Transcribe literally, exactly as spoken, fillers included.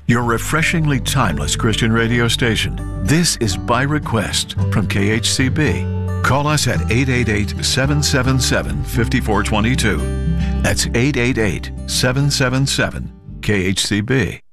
your refreshingly timeless Christian radio station. This is By Request from K H C B. Call us at eight eight eight, seven seven seven, five four two two. That's eight eight eight, seven seven seven, K H C B.